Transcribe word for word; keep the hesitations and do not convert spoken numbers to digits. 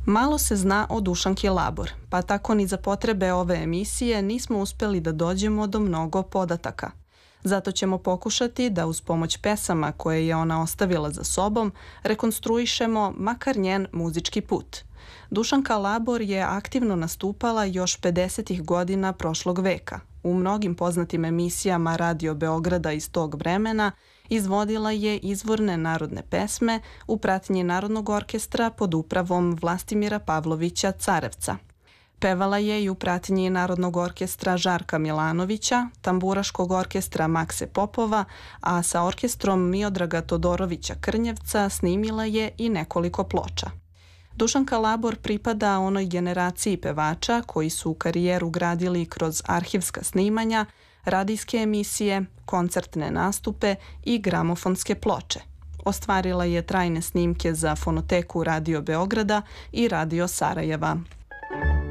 Malo se zna o Dušanki Labor, pa tako ni za potrebe ove emisije nismo uspeli da dođemo do mnogo podataka. Zato ćemo pokušati da uz pomoć pesama koje je ona ostavila za sobom rekonstruišemo makar njen muzički put. Dušanka Labor je aktivno nastupala još pedesetih godina prošlog veka. U mnogim poznatim emisijama Radio Beograda iz tog vremena izvodila je izvorne narodne pesme u pratnji Narodnog orkestra pod upravom Vlastimira Pavlovića Carevca. Pevala je i u pratnji Narodnog orkestra Žarka Milanovića, Tamburaškog orkestra Makse Popova, a sa orkestrom Miodraga Todorovića Krnjevca snimila je i nekoliko ploča. Dušanka Labor pripada onoj generaciji pevača koji su karijeru gradili kroz arhivska snimanja, radijske emisije, koncertne nastupe i gramofonske ploče. Ostvarila je trajne snimke za fonoteku Radio Beograda i Radio Sarajeva.